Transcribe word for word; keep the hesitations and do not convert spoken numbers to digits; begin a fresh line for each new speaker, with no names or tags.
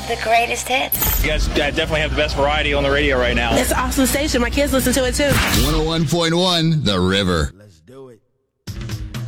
of the greatest hits.
You guys definitely have the best variety on the radio right now.
It's an awesome station. My kids listen to it too.
one oh one point one The River.